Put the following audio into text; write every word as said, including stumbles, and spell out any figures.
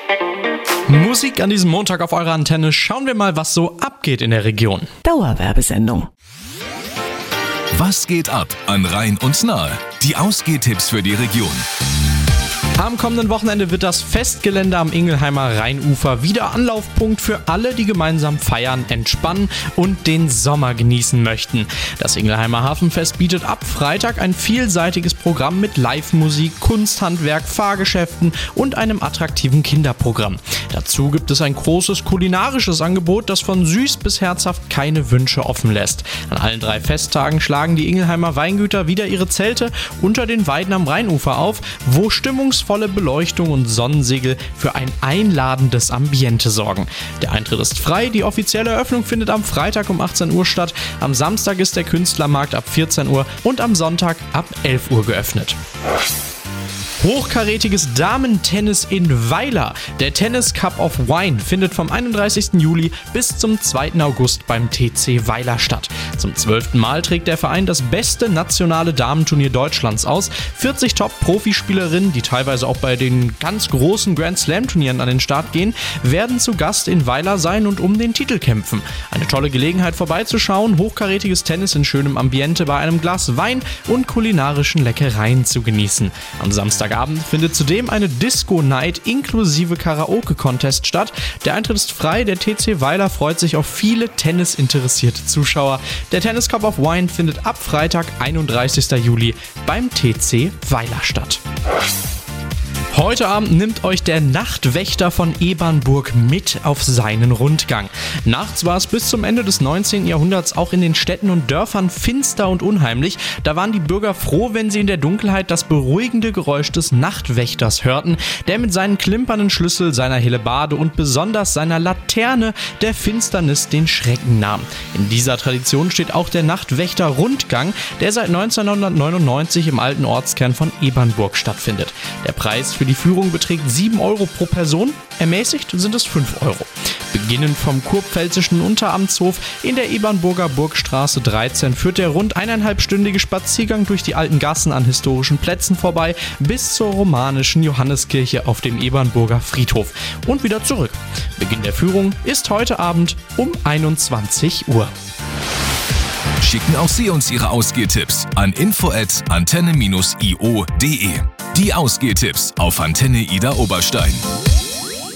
Musik an diesem Montag auf eurer Antenne. Schauen wir mal, was so abgeht in der Region. Dauerwerbesendung. Was geht ab an Rhein und Nahe? Die Ausgehtipps für die Region. Am kommenden Wochenende wird das Festgelände am Ingelheimer Rheinufer wieder Anlaufpunkt für alle, die gemeinsam feiern, entspannen und den Sommer genießen möchten. Das Ingelheimer Hafenfest bietet ab Freitag ein vielseitiges Programm mit Live-Musik, Kunsthandwerk, Fahrgeschäften und einem attraktiven Kinderprogramm. Dazu gibt es ein großes kulinarisches Angebot, das von süß bis herzhaft keine Wünsche offen lässt. An allen drei Festtagen schlagen die Ingelheimer Weingüter wieder ihre Zelte unter den Weiden am Rheinufer auf, wo stimmungsvolle Beleuchtung und Sonnensegel für ein einladendes Ambiente sorgen. Der Eintritt ist frei, die offizielle Eröffnung findet am Freitag um achtzehn Uhr statt, am Samstag ist der Künstlermarkt ab vierzehn Uhr und am Sonntag ab elf Uhr geöffnet. Hochkarätiges Damentennis in Weiler. Der Tennis Cup of Wine findet vom einunddreißigsten Juli bis zum zweiten August beim T C Weiler statt. Zum zwölften Mal trägt der Verein das beste nationale Damenturnier Deutschlands aus. vierzig Top-Profispielerinnen, die teilweise auch bei den ganz großen Grand Slam-Turnieren an den Start gehen, werden zu Gast in Weiler sein und um den Titel kämpfen. Eine tolle Gelegenheit vorbeizuschauen, hochkarätiges Tennis in schönem Ambiente bei einem Glas Wein und kulinarischen Leckereien zu genießen. Am Samstag Abend findet zudem eine Disco-Night inklusive Karaoke-Contest statt. Der Eintritt ist frei, der T C Weiler freut sich auf viele tennisinteressierte Zuschauer. Der Tennis Cup of Wine findet ab Freitag, einunddreißigsten Juli beim T C Weiler statt. Heute Abend nimmt euch der Nachtwächter von Ebernburg mit auf seinen Rundgang. Nachts war es bis zum Ende des neunzehnten Jahrhunderts auch in den Städten und Dörfern finster und unheimlich. Da waren die Bürger froh, wenn sie in der Dunkelheit das beruhigende Geräusch des Nachtwächters hörten, der mit seinen klimpernden Schlüssel, seiner Hellebarde und besonders seiner Laterne der Finsternis den Schrecken nahm. In dieser Tradition steht auch der Nachtwächter-Rundgang, der seit neunzehnhundertneunundneunzig im alten Ortskern von Ebernburg stattfindet. Der Preis für die Führung beträgt sieben Euro pro Person, ermäßigt sind es fünf Euro. Beginnend vom kurpfälzischen Unteramtshof in der Ebernburger Burgstraße dreizehn führt der rund eineinhalbstündige Spaziergang durch die alten Gassen an historischen Plätzen vorbei bis zur romanischen Johanneskirche auf dem Ebernburger Friedhof und wieder zurück. Beginn der Führung ist heute Abend um einundzwanzig Uhr. Schicken auch Sie uns Ihre Ausgehtipps an info at antenne dash i o punkt de. Die Ausgehtipps auf Antenne Ida Oberstein.